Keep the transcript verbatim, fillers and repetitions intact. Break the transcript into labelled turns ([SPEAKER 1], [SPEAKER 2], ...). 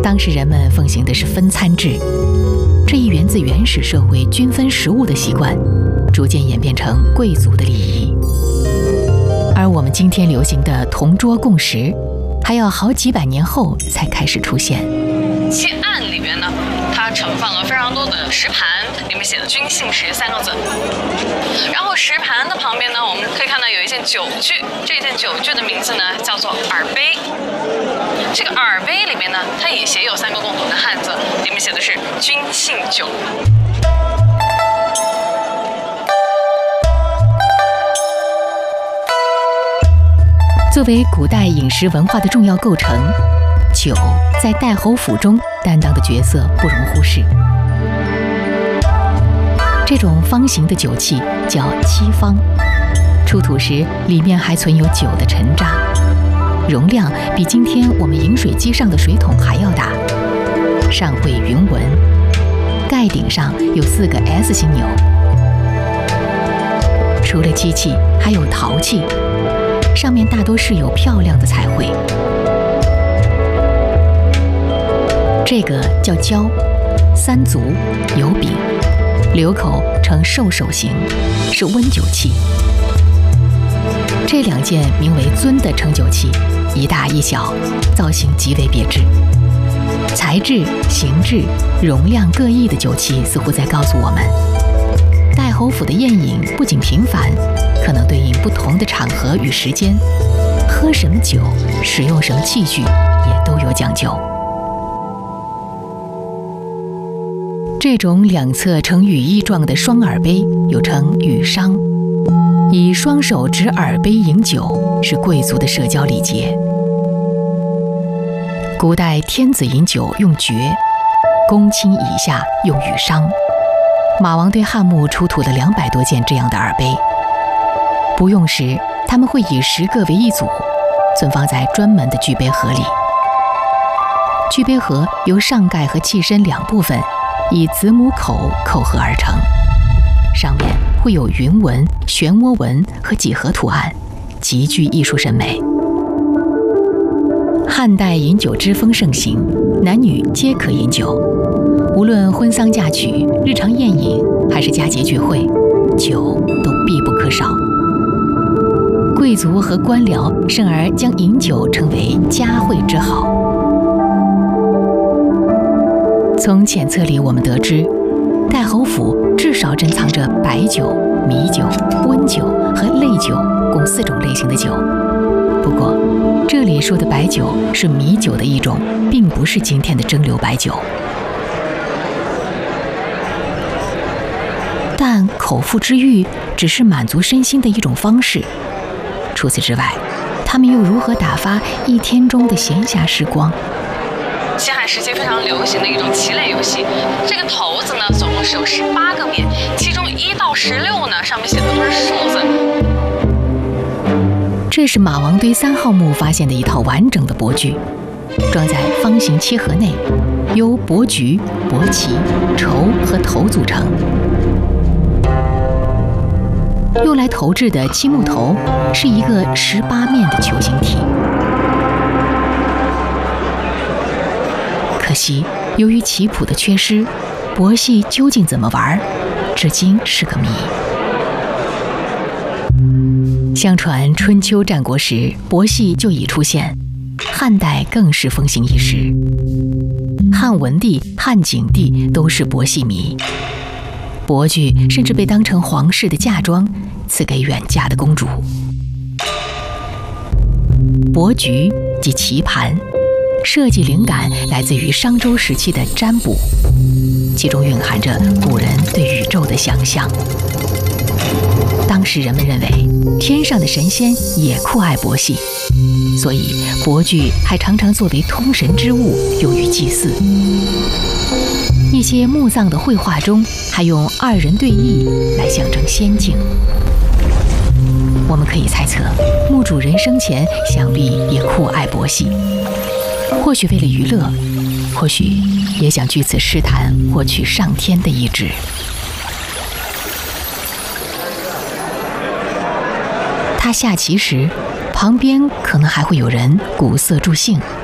[SPEAKER 1] 当时人们奉行的是分餐制，这一源自原始社会均分食物的习惯，逐渐演变成贵族的礼仪。而我们今天流行的同桌共食，还要好几百年后才开始出现。
[SPEAKER 2] 其案里边呢，它盛放了非常多的食盘，里面写的“君姓食”三个字。然后食盘的旁边呢，我们可以看到有一件酒具，这件酒具的名字呢叫做耳杯。这个耳杯里面呢，它也写有三个共同的汉字，里面写的是“君姓酒”。
[SPEAKER 1] 作为古代饮食文化的重要构成，酒在代侯府中担当的角色不容忽视。这种方形的酒器叫七方，出土时里面还存有酒的沉渣，容量比今天我们饮水机上的水桶还要大，上绘云纹，盖顶上有四个 S 型钮。除了机器，还有陶器，上面大多是有漂亮的彩绘。这个叫胶，三足，有柄，流口呈兽首形，是温酒器。这两件名为尊的盛酒器，一大一小，造型极为别致。材质、形制、容量各异的酒器，似乎在告诉我们，代侯府的宴饮不仅频繁，可能对应不同的场合与时间，喝什么酒、使用什么器具也都有讲究。这种两侧呈羽翼状的双耳杯又称羽觞，以双手执耳杯饮酒是贵族的社交礼节。古代天子饮酒用爵，公卿以下用羽觞。马王堆汉墓出土了两百多件这样的耳杯，不用时他们会以十个为一组，存放在专门的聚杯盒里。聚杯盒由上盖和器身两部分以子母口扣合而成，上面会有云纹、漩涡纹和几何图案，极具艺术审美。汉代饮酒之风盛行，男女皆可饮酒，无论婚丧嫁娶、日常宴饮还是佳节聚会，酒都必不可少。贵族和官僚甚而将饮酒称为佳会之好。从浅册里我们得知，代侯府至少珍藏着白酒、米酒、温酒和类酒共四种类型的酒。不过，这里说的白酒是米酒的一种，并不是今天的蒸馏白酒。但口腹之欲只是满足身心的一种方式，除此之外，他们又如何打发一天中的闲暇时光？
[SPEAKER 2] 西汉时期非常流行的一种棋类游戏，这个骰子呢总共是有十八个面，其中一到十六呢上面写的都是数字。
[SPEAKER 1] 这是马王堆三号墓发现的一套完整的帛具，装在方形漆盒内，由帛菊、帛旗、绸和头组成。用来投掷的漆木头是一个十八面的球形体。可惜，由于棋谱的缺失，帛戏究竟怎么玩，至今是个谜。相传春秋战国时，帛戏就已出现，汉代更是风行一时。汉文帝、汉景帝都是帛戏迷，帛具甚至被当成皇室的嫁妆，赐给远嫁的公主。帛菊即棋盘，设计灵感来自于商周时期的占卜，其中蕴含着古人对宇宙的想象。当时人们认为天上的神仙也酷爱帛戏，所以帛具还常常作为通神之物用于祭祀。一些墓葬的绘画中还用二人对弈来象征仙境。我们可以猜测，墓主人生前想必也酷爱帛戏，或许为了娱乐，或许也想据此试探获取上天的意志。他下棋时，旁边可能还会有人鼓瑟助兴，